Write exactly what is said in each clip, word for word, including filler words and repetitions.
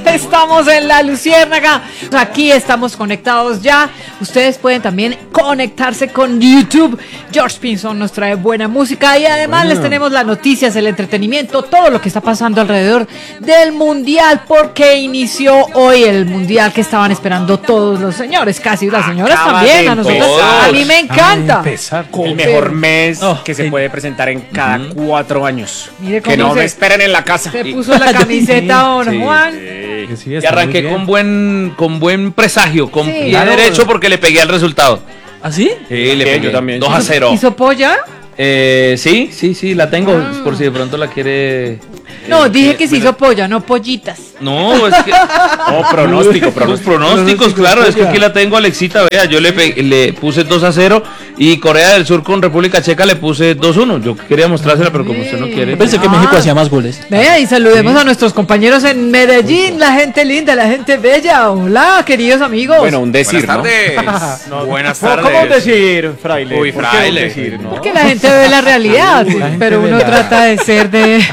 Estamos en La Luciérnaga. Aquí estamos conectados ya. Ustedes pueden también conectarse con YouTube. George Pinzón nos trae buena música y además bueno. les tenemos las noticias, el entretenimiento, todo lo que está pasando alrededor del Mundial, porque inició hoy el Mundial que estaban esperando todos los señores, casi las señoras Acaba también. A nosotros, a mí me encanta. El mejor mes oh, que se sí. puede presentar en cada uh-huh. cuatro años. Mire que no se, me esperen en la casa. Se puso la camiseta don sí, Juan. Sí, sí, y arranqué con buen, con buen presagio, con sí, pie claro. derecho porque le pegué al resultado. ¿Ah, sí? Sí, le pegué. Yo también. dos a cero. ¿Hizo polla? Eh, sí, sí, sí, la tengo, ah. por si de pronto la quiere... No, eh, dije que se hizo polla, no pollitas. No, es que... No, pronóstico, pronóstico. Los pronósticos, claro, es que aquí la tengo, Alexita, vea, yo le, pe- le puse dos a cero y Corea del Sur con República Checa le puse dos a uno. Yo quería mostrársela, pero como usted no quiere... Yo pensé ah. que México hacía más goles. Vea, y saludemos sí. a nuestros compañeros en Medellín, la gente linda, la gente bella. Hola, queridos amigos. Bueno, un decir, Buenas tardes. ¿no? Buenas tardes. ¿Cómo decir, fraile? Uy, fraile. Decir, ¿no? Porque la gente ve la realidad, sí, la pero uno la... trata de ser de... Es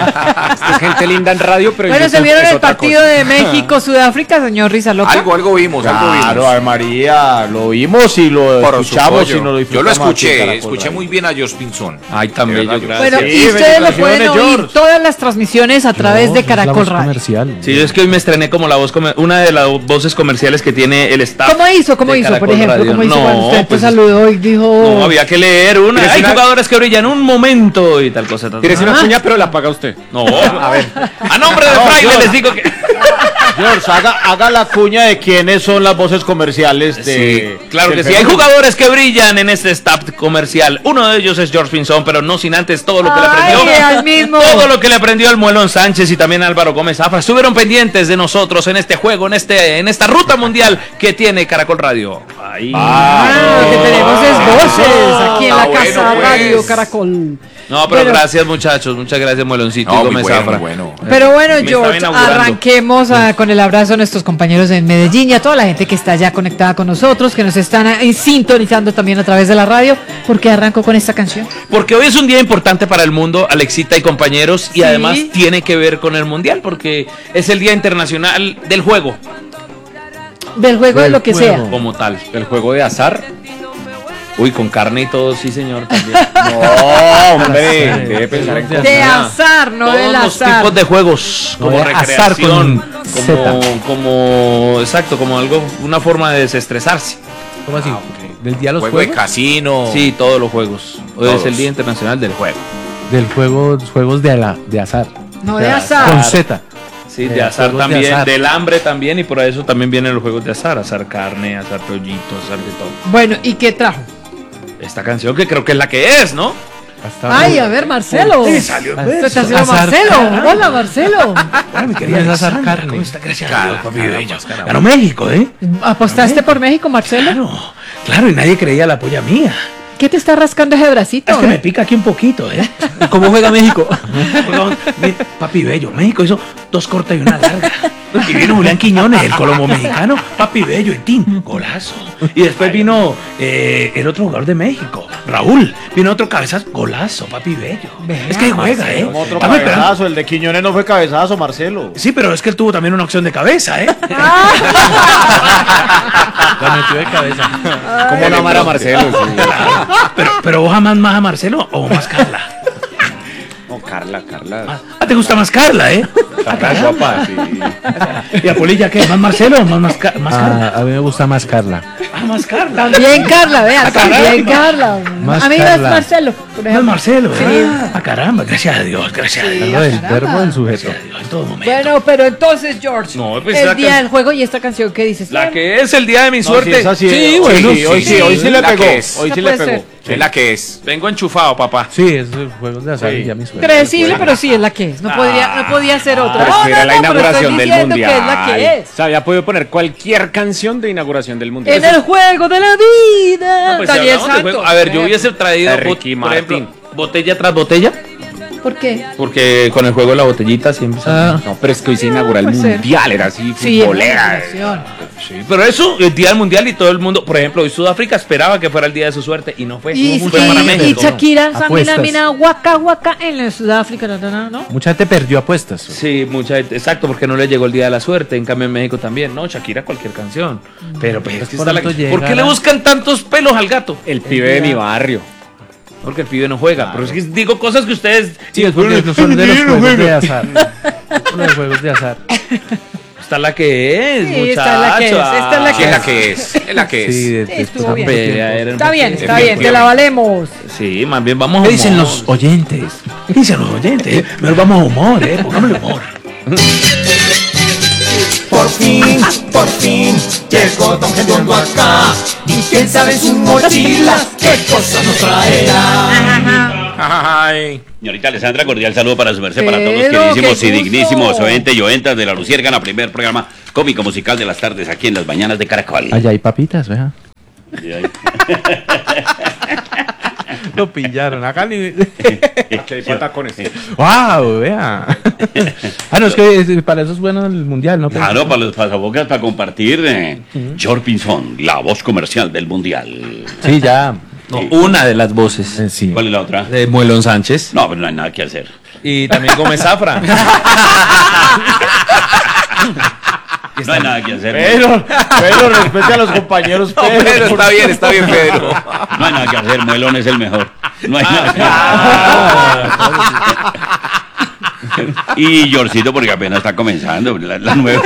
gente linda en radio, pero bueno, en se vieron el partido cosa. de México-Sudáfrica, señor Rizaloca. Algo, algo vimos, claro, algo vimos. Claro, María, lo vimos y lo Por escuchamos y no lo Yo lo escuché, escuché muy bien a Josh Pinzón. Ay, también yo, gracias. Bueno, sí, y ustedes lo pueden oír George. todas las transmisiones a través no, de Caracol Radio. Comercial. Sí, es que hoy me estrené como la voz, comer- una de las voces comerciales que tiene el staff. ¿Cómo hizo? ¿Cómo hizo, Caracol por ejemplo? Radio. ¿Cómo hizo no, cuando usted pues, te saludó y dijo... No, había que leer una. Hay jugadores que brillan un momento y tal cosa. Tienes una cuña, pero la paga usted. No, a ver. A nombre de no, Fraile George. Les digo que... George, haga, haga la cuña de quiénes son las voces comerciales de... Sí, claro que sí. Hay jugadores que brillan en este staff comercial. Uno de ellos es George Pinzón, pero no sin antes todo lo que Ay, le aprendió. al mismo. Todo lo que le aprendió al Muelón Sánchez y también Álvaro Gómez Zafra. Estuvieron pendientes de nosotros en este juego, en este, en esta ruta mundial que tiene Caracol Radio. Ahí. Ah, ah, lo que tenemos es voces aquí en la bueno, casa pues. Radio Caracol. No, pero bueno, gracias muchachos, muchas gracias Mueloncito no, y Gómez bueno, Zafra. Bueno. Pero bueno, George, arranquemos a, con el abrazo a nuestros compañeros en Medellín y a toda la gente que está ya conectada con nosotros, que nos están eh, sintonizando también a través de la radio. ¿Por qué arranco con esta canción? Porque hoy es un día importante para el mundo, Alexita y compañeros, y ¿sí? además tiene que ver con el Mundial, porque es el Día Internacional del Juego. Del juego del de lo que juego. sea. Como tal. ¿El juego de azar? Uy, con carne y todo, sí señor, también. No, hombre, debe pensar en cosas. De azar, no Todos del los azar. tipos de juegos, como no, recreación, como, como, exacto, como algo, una forma de desestresarse. ¿Cómo así? Ah, okay. ¿Del día de los juego juegos? de casino. Sí, todos los juegos. Hoy Todos. es el Día Internacional del Juego. Del juego, juegos de, ala, de azar. No de azar. Con Z. Sí, de Eh, azar juegos de también, azar. del hambre también, y por eso también vienen los juegos de azar, azar carne, azar pollito, azar de todo. Bueno, ¿y qué trajo? Esta canción que creo que es la que es, ¿no? Hasta Ay, a ver, Marcelo. Sí, salió Esto está haciendo Azar Marcelo. carne. Hola, Marcelo. Ay, mi querida azar carne. ¿Cómo está? Gracias a Cara, Dios, papi caramba, bello. caramba. Ganó México, ¿eh? ¿Apostaste por México, Marcelo? Claro, claro, y nadie creía la polla mía. ¿Qué te está rascando ese bracito? Es que eh? me pica aquí un poquito, ¿eh? ¿Cómo juega México? Papi bello, México hizo dos cortas y una larga. Y vino Julián Quiñones, el colombo mexicano, papi bello, el team, golazo. Y después vino eh, el otro jugador de México, Raúl. Vino otro cabezazo, golazo, papi bello. Vea, es que juega, ¿eh? Como otro Estamos esperando- cabezazo, el de Quiñones no fue cabezazo, Marcelo. Sí, pero es que él tuvo también una opción de cabeza, ¿eh? La metió de cabeza. ¿Cómo no amar a Marcelo? Sí. pero, pero vos amas más a Marcelo o más Carla. No, Carla, Carla. Ah, te gusta más Carla, ¿eh? Carla es guapa, sí. ¿Y a Polilla qué? ¿Más Marcelo o más, más, Ca- más Carla? Ah, a mí me gusta más Carla. Ah, más Carla. También Carla, vea, Ah, también caramba. Carla. Más A mí me es Carla. Marcelo, por Más ejemplo. Marcelo, Sí. ¿eh? Ah, caramba, gracias a Dios, gracias a Dios. Carla del caramba. verbo del sujeto. Gracias a Dios, en todo momento. Bueno, pero entonces, George, No, pues el la día can- del juego y esta canción, ¿qué dices? La que es el día de mi No, suerte. sí, esa sí, Sí, hoy bueno, sí, hoy sí, sí, hoy sí le la pegó. que es. Hoy sí Esa le puede pegó. Es la que es. Vengo enchufado, papá. Sí, es juegos de azar Sí. y ya mi suerte. Predecible, pero sí es la que es. No podría, no podía ser otra. Pero No, es que era no, la no, pero inauguración estoy del diciendo mundial. que es la que es. O sea, había podido poner cualquier canción de inauguración del mundial. En el juego de la vida. No, pues, si Daniel hablamos de Santos. juego- a ver, yo hubiese traído, De Ricky bot- por ejemplo, Martin. botella tras botella. ¿Por qué? Porque con el juego de la botellita siempre... Ah. No, pero es que hoy se inaugura el Puede ser. mundial, era así, Sí, futbolera. es una Sí, pero eso, el día del mundial y todo el mundo, por ejemplo, hoy Sudáfrica esperaba que fuera el día de su suerte y no fue. Y, Fue y- para y México. Shakira, Samina, Apuestas. Mina, Waka, Waka, en Sudáfrica, ¿no? ¿no? ¿no? Mucha gente perdió apuestas. Sí, mucha gente, exacto, porque no le llegó el día de la suerte. En cambio en México también, no, Shakira cualquier canción. Pero pues, es que está la... pronto ¿Por qué le llegará. buscan tantos pelos al gato? El pibe de mi barrio. Porque el pibe no juega. Pero es que digo cosas que ustedes... Sí, es porque no son de los juegos de azar. Son de los juegos de azar. Está la que es, Sí, muchacho. esta es la que es, esta es la ¿Qué es la que es? Es la que es. Sí, de- Sí, de- estuvo bien. pelea, era- Está bien, está Bien, bien, te bien. la valemos. Sí, más bien vamos a ¿Qué dicen humor. los oyentes? ¿Qué dicen los oyentes? Mejor vamos a humor, eh. Pongámosle humor. Por fin, por fin, llegó Don Gediondo acá. Y quién sabe en su mochila qué cosa nos traerá. Ay. Señorita Alessandra, cordial saludo para su merced, para todos los Pero, queridísimos qué y gusto. dignísimos oyentes y oyentas de La Luciérgana, primer programa cómico musical de las tardes aquí en las mañanas de Caracol. Allá hay papitas, vea. Y ahí- Lo pillaron. Acá ni... Que hay patacones. ¡Wow! Vea. Ah, no, es que es- para eso es bueno el mundial, ¿no? Claro, para los pasabocas, para compartir. Eh, George Pinzón, la voz comercial del mundial. Sí, ya. No, una de las voces. Eh, sí. ¿Cuál es la otra? De Muelón Sánchez. No, pero no hay nada que hacer. Y también Gómez Zafra. No hay nada que hacer. Pero, pero respete a los compañeros. No, Pedro, está bien, está bien, Pedro. No hay nada que hacer. Muelón es el mejor. No hay nada que hacer. Y Yorcito, porque apenas está comenzando la, la nueva.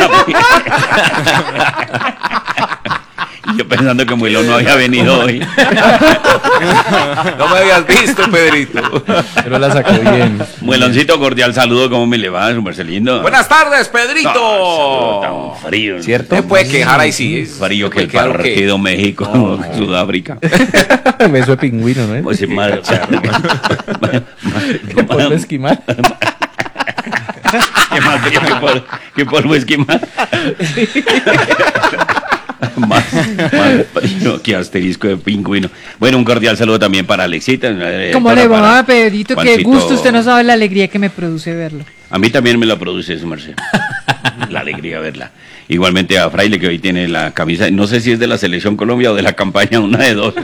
Y yo pensando que Muelón no había venido hoy. No me habías visto, Pedrito. Pero la sacó bien. Mueloncito, cordial saludo. ¿Cómo me le va, su merced lindo? Buenas tardes, Pedrito. No, tan frío. ¿Cierto? Se puede quejar ahí, sí. es- Frío que el puede quedar, ¿o qué? partido México, Sudáfrica. Beso de pingüino, ¿no? Pues sin madre. Que polvo esquimal. ¿Qué más frío que polvo, que polvo esquimal? Más, más frío que asterisco de pingüino. Bueno, un cordial saludo también para Alexita. eh, ¿Cómo para- le va, para Pedrito? Qué Juancito. gusto, usted no sabe la alegría que me produce verlo. A mí también me la produce su merced. La alegría verla. Igualmente a Fraile, que hoy tiene la camisa, no sé si es de la Selección Colombia o de la campaña, una de dos.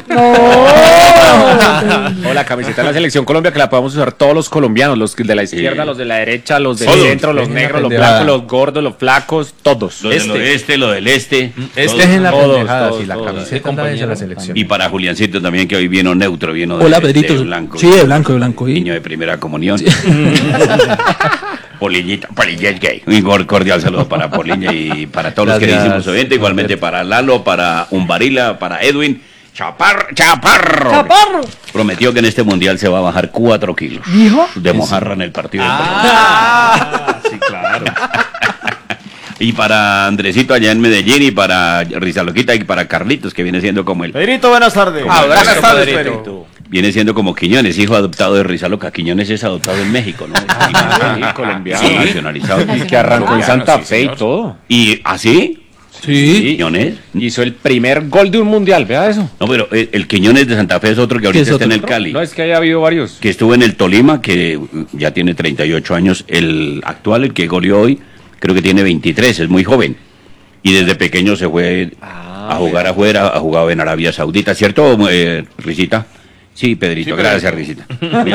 O la camiseta de la Selección Colombia que la podemos usar todos los colombianos, los de la izquierda, Sí. los de la derecha, los del Todos. centro, los Dejen la negros, los pendejada. blancos, los gordos, los flacos, todos. Los del oeste, lo del este. Este todos. es en la Todos, pendejada, todos, sí, la todos. camiseta Sí, anda desde la compañero. selección. Y para Juliancito también, que hoy vino neutro, vino de, Hola, de Pedrito. blanco. Sí, de blanco, de blanco. y- Niño de primera comunión. Polillita, Polilla es gay. Un cor- cordial saludo para Polilla y para todos los Gracias. queridísimos oyentes. Igualmente para Lalo, para Umbarila, para Edwin. Chapar, Chaparro. ¡Chaparro! Prometió que en este mundial se va a bajar cuatro kilos. ¿Dijo? De mojarra en el partido. Ah, sí, claro. Y para Andresito allá en Medellín, y para Rizaloquita, y para Carlitos, que viene siendo como el... Pedrito, buenas tardes. Abrazo, Buenas tardes, Pedrito. Pedrito. Viene siendo como Quiñones, hijo adoptado de Rizaloca. Quiñones es adoptado en México, ¿no? Sí, colombiano. Sí, nacionalizado. Y que arrancó en Santa sí, Fe y señor. todo. ¿Y así? Sí. ¿Quiñones? Hizo el primer gol de un mundial, vea eso. No, pero el, el Quiñones de Santa Fe es otro que ahorita es está en el otro? Cali. No, es que haya habido varios. Que estuvo en el Tolima, que ya tiene treinta y ocho años. El actual, el que goleó hoy, creo que tiene veintitrés, es muy joven. Y desde pequeño se fue a jugar afuera, ha jugado en Arabia Saudita, ¿cierto, eh, Risita? Sí, Pedrito, gracias, Risita.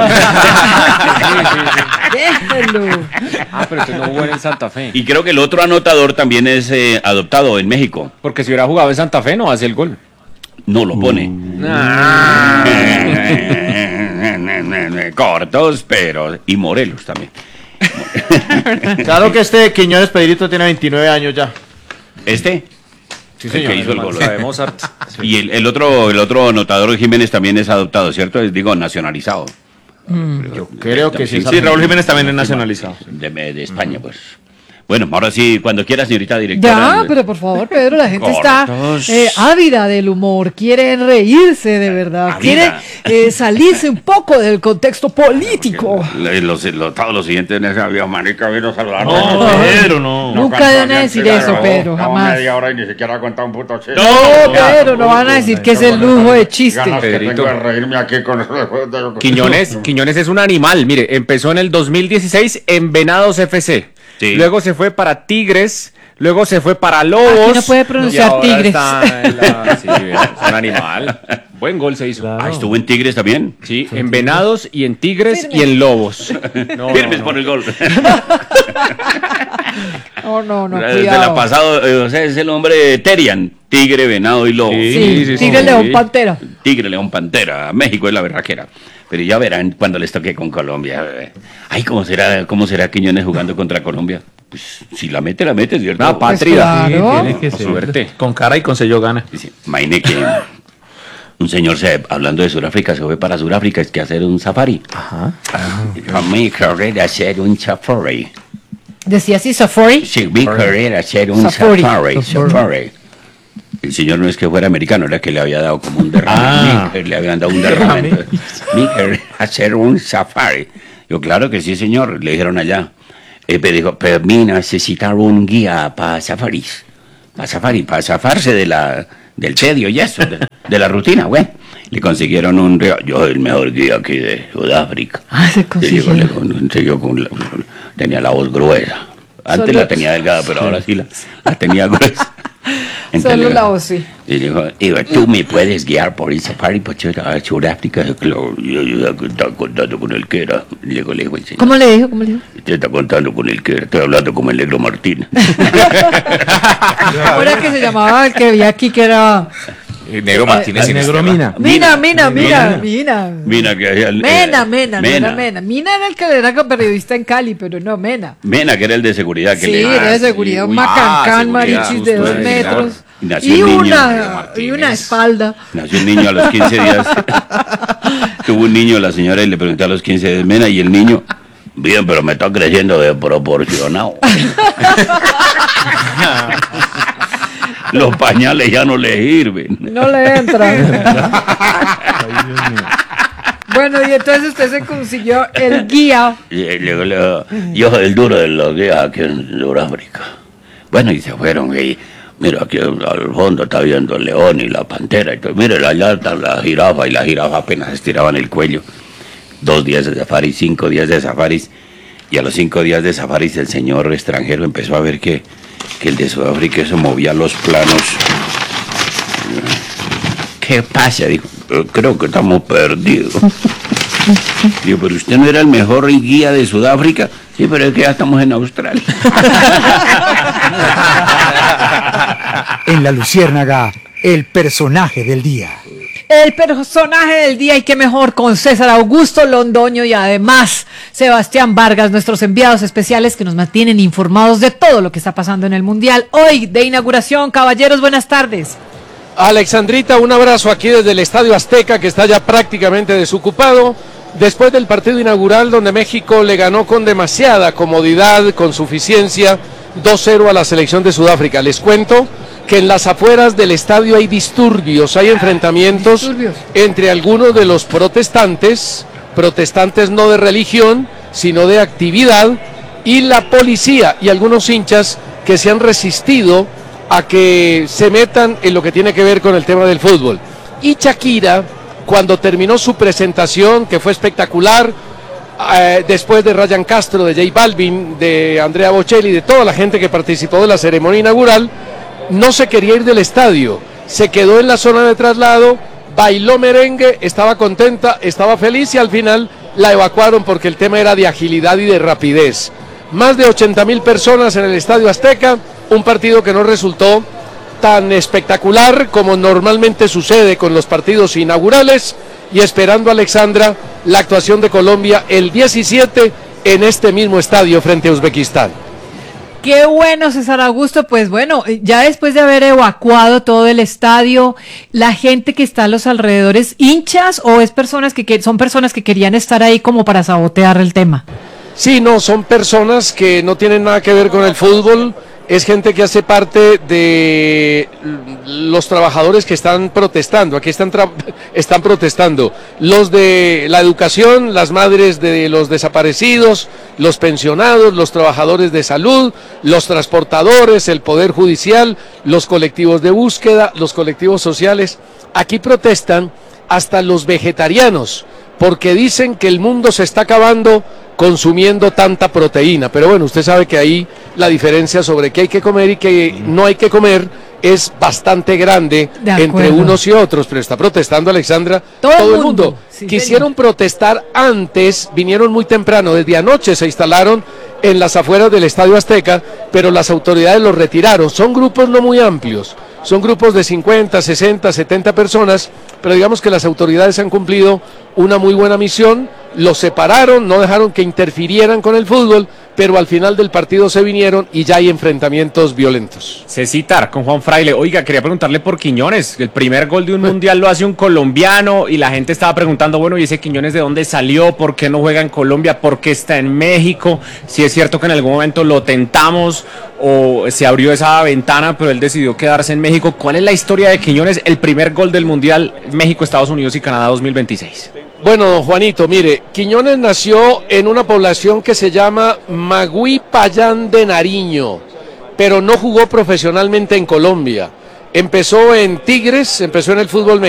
Déjelo. Ah, pero usted no jugó en Santa Fe. Y creo que el otro anotador también es eh, adoptado en México. Porque si hubiera jugado en Santa Fe no hace el gol. No lo pone. Cortos, pero... Y Morelos también. Claro que este Quiñones Pedrito tiene veintinueve años ya. ¿Este? Sí, El señor. que hizo el gol. Sabemos harto. Y el, el otro el otro anotador, Jiménez, también es adoptado, ¿cierto? Es, digo, nacionalizado. Yo creo que sí. Sí, Sí, Raúl Jiménez también es nacionalizado. De, de España, pues. Bueno, ahora sí, cuando quiera, señorita directora. Ya, pero por favor, Pedro, la gente Correctos. está eh, ávida del humor, quiere reírse de verdad, Ávida. quiere eh, salirse un poco del contexto político. Los, los, todos los siguientes en ese avión, marica, vino a saludar. No, Pedro, no. Nunca van a decir eso, Pedro, jamás. media hora y ni siquiera ha contado un puto chiste. No, Pedro, no van a decir que es el lujo de chiste. Ganas que Pedrito. tengo de reírme aquí con Quiñones, Quiñones es un animal. Mire, empezó en el dos mil dieciséis en Venados F C. Sí. Luego se fue para Tigres. Luego se fue para Lobos. Aquí no puede pronunciar y ahora Tigres. está en la- sí, es un animal. Buen gol se hizo. Ah, estuvo en Tigres también. Sí, en Venados y en Tigres Firmes. y en Lobos. No, Firmes no, por no. el gol. Oh, no, no, Desde cuidado. la pasado, eh, o sea, es el hombre Terian, tigre, venado y lobo. Sí, Sí, sí, Tigre, sí. León, Pantera. Tigre, león, pantera. México es la berraquera. Pero ya verán cuando les toque con Colombia. bebé. Ay, ¿cómo será, cómo será Quiñones jugando contra Colombia? Pues si la mete, la mete, ¿cierto? Ah, Pues patria. claro. Tiene que Con ser. suerte. Con cara y con sello gana. Dice, imagine que un señor, se, hablando de Sudáfrica, se fue para Sudáfrica, es que hacer un safari. Ajá. A mí querer hacer un safari. Decía así, Safari. Sí, vi querer hacer un Safari. safari. Safari. El señor no es que fuera americano, era que le había dado como un derrame. Ah. Mi- le habían dado un derrame. entonces, Mi querer hacer un safari. Yo, claro que sí, señor, le dijeron allá. Eh, pero dijo, pero mí necesitar un guía para safaris. Para safari, para zafarse de la, del tedio y eso, de, de la rutina, güey. Le consiguieron un río. Yo soy el mejor guía aquí de Sudáfrica. Ah, se Le consiguió. digo, le consiguió con la- tenía la voz gruesa. Antes Solo- la tenía delgada, pero ahora sí la, la tenía gruesa. Solo le- la voz, sí. Y dijo, digo, tú me puedes guiar por el safari por a Sudáfrica. Claro, yo, yo estaba contando con el que era. Y luego le dijo, el señor, ¿Cómo le dijo? ¿Cómo le dijo? usted está contando con el que era. Estoy hablando con el negro Martín. Ahora que se llamaba el que había aquí que era. El negro Martínez. El negro Mina. Mina, Mina, Mina, Mina. Mira que había el- Mena, eh, Mena, no era Mena. Mina era el que era periodista en Cali, pero no Mena. Mena, que era el de seguridad. Que Sí, le, era de seguridad, un uy, macancán, ah, seguridad, marichis de dos justo, metros. Y nació Y un niño, una, y una espalda. Nació un niño a los quince días. Tuvo un niño la señora y le pregunté a los quince días, Mena, y el niño, bien, pero me está creciendo desproporcionado. Los pañales ya no le sirven. No le entra. Bueno, y entonces usted se consiguió el guía. Y luego le digo, yo soy el duro de los días aquí en Sudáfrica. Bueno, y se fueron. Y mira, aquí al fondo está viendo el león y la pantera. Y todo. Mire, allá está la jirafa y la jirafa apenas estiraban el cuello. Dos días de safari, cinco días de safaris. Y a los cinco días de safaris el señor extranjero empezó a ver que, que el de Sudáfrica se movía los planos. ¿Qué pasa? Dijo, "Eh, creo que estamos perdidos. Digo, pero usted no era el mejor guía de Sudáfrica. Sí, pero es que ya estamos en Australia. En La Luciérnaga, el personaje del día. El personaje del día, y qué mejor con César Augusto Londoño y además Sebastián Vargas, nuestros enviados especiales que nos mantienen informados de todo lo que está pasando en el Mundial. Hoy de inauguración, caballeros, buenas tardes. Alexandrita, un abrazo aquí desde el Estadio Azteca, que está ya prácticamente desocupado, después del partido inaugural donde México le ganó con demasiada comodidad, con suficiencia, dos cero a la selección de Sudáfrica. Les cuento que en las afueras del estadio hay disturbios, hay enfrentamientos Disturbios. entre algunos de los protestantes, protestantes no de religión, sino de actividad, y la policía y algunos hinchas que se han resistido a que se metan en lo que tiene que ver con el tema del fútbol. Y Shakira, cuando terminó su presentación, que fue espectacular, eh, después de Ryan Castro, de J Balvin, de Andrea Bocelli, de toda la gente que participó de la ceremonia inaugural, no se quería ir del estadio, se quedó en la zona de traslado, bailó merengue, estaba contenta, estaba feliz y al final la evacuaron porque el tema era de agilidad y de rapidez. Más de ochenta mil personas en el Estadio Azteca, un partido que no resultó tan espectacular como normalmente sucede con los partidos inaugurales, y esperando, Alexandra, la actuación de Colombia el diecisiete en este mismo estadio frente a Uzbekistán. Qué bueno, César Augusto. Pues bueno, ya después de haber evacuado todo el estadio, la gente que está a los alrededores, ¿hinchas o es personas que, que son personas que querían estar ahí como para sabotear el tema? Sí, no, son personas que no tienen nada que ver con el fútbol, es gente que hace parte de los trabajadores que están protestando, aquí están, están protestando, los de la educación, las madres de los desaparecidos, los pensionados, los trabajadores de salud, los transportadores, el Poder Judicial, los colectivos de búsqueda, los colectivos sociales. Aquí protestan hasta los vegetarianos, porque dicen que el mundo se está acabando consumiendo tanta proteína. Pero bueno, usted sabe que ahí la diferencia sobre qué hay que comer y qué no hay que comer es bastante grande entre unos y otros, pero está protestando, Alexandra, todo, todo el mundo. mundo. Sí, Quisieron señor. protestar antes, vinieron muy temprano, desde anoche se instalaron en las afueras del Estadio Azteca, pero las autoridades los retiraron. Son grupos no muy amplios, son grupos de cincuenta, sesenta, setenta personas, pero digamos que las autoridades han cumplido una muy buena misión, los separaron, no dejaron que interfirieran con el fútbol, pero al final del partido se vinieron y ya hay enfrentamientos violentos. Cecitar con Juan Fraile. Oiga, quería preguntarle por Quiñones. El primer gol de un mundial lo hace un colombiano y la gente estaba preguntando, bueno, ¿y ese Quiñones de dónde salió? ¿Por qué no juega en Colombia? ¿Por qué está en México? Si es cierto que en algún momento lo tentamos o se abrió esa ventana, pero él decidió quedarse en México. ¿Cuál es la historia de Quiñones? El primer gol del mundial México, Estados Unidos y Canadá dos mil veintiséis. Bueno, Juanito, mire, Quiñones nació en una población que se llama Magüí Payán de Nariño, pero no jugó profesionalmente en Colombia. Empezó en Tigres, empezó en el fútbol mexicano.